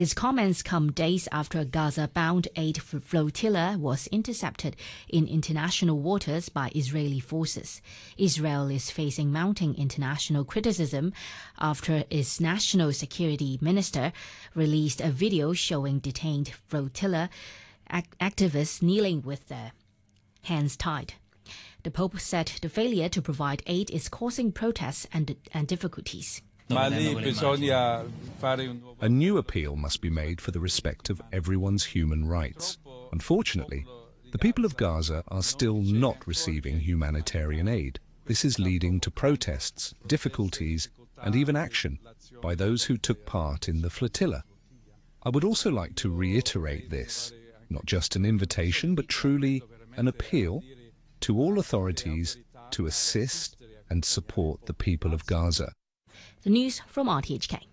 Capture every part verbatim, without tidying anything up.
His comments come days after a Gaza-bound aid flotilla was intercepted in international waters by Israeli forces. Israel is facing mounting international criticism after its national security minister released a video showing detained flotilla act- activists kneeling with their hands tied. The Pope said the failure to provide aid is causing protests and, and difficulties. A new appeal must be made for the respect of everyone's human rights. Unfortunately, the people of Gaza are still not receiving humanitarian aid. This is leading to protests, difficulties, and even action by those who took part in the flotilla. I would also like to reiterate this, not just an invitation, but truly an appeal to all authorities to assist and support the people of Gaza. The news from R T H K.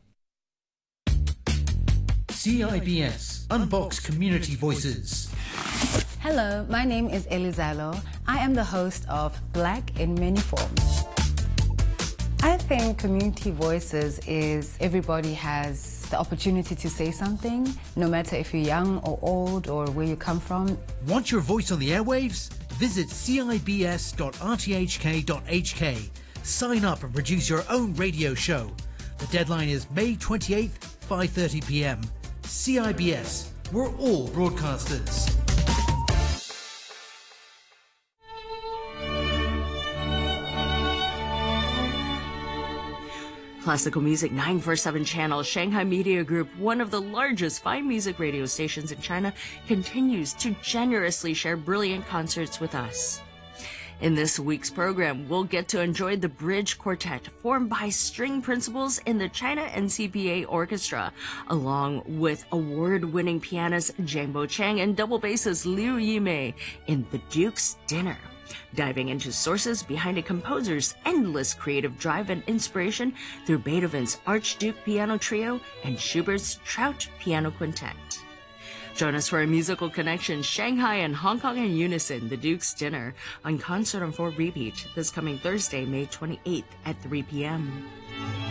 C I B S Unbox Community Voices. Hello, my name is Elizalo. I am the host of Black in Many Forms. I think Community Voices is everybody has the opportunity to say something, no matter if you're young or old or where you come from. Want your voice on the airwaves? Visit c i b s dot r t h k dot h k. Sign up and produce your own radio show. The deadline is May twenty-eighth, five thirty p m. C I B S, we're all broadcasters. Classical Music nine forty-seven channel Shanghai Media Group, one of the largest fine music radio stations in China, continues to generously share brilliant concerts with us. In this week's program, we'll get to enjoy the Bridge Quartet, formed by string principals in the China N C P A Orchestra, along with award-winning pianist Jangbo Chang and double bassist Liu Yimei in The Duke's Dinner. Diving into sources behind a composer's endless creative drive and inspiration through Beethoven's Archduke Piano Trio and Schubert's Trout Piano Quintet. Join us for a musical connection, Shanghai and Hong Kong in unison, The Duke's Dinner, on Concert on four Repeat this coming Thursday, May twenty-eighth at three p m